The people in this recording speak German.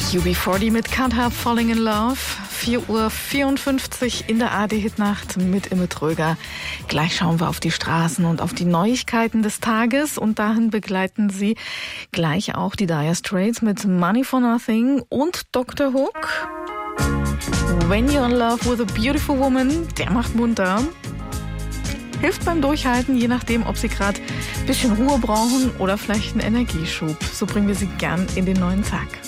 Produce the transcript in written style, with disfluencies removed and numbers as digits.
UB40 mit Can't Help Falling in Love. 4:54 Uhr in der ARD-Hitnacht mit Imme Tröger. Gleich schauen wir auf die Straßen und auf die Neuigkeiten des Tages. Und dahin begleiten Sie gleich auch die Dire Straits mit Money for Nothing und Dr. Hook. When You're in Love with a Beautiful Woman, der macht munter. Hilft beim Durchhalten, je nachdem, ob Sie gerade ein bisschen Ruhe brauchen oder vielleicht einen Energieschub. So bringen wir Sie gern in den neuen Tag.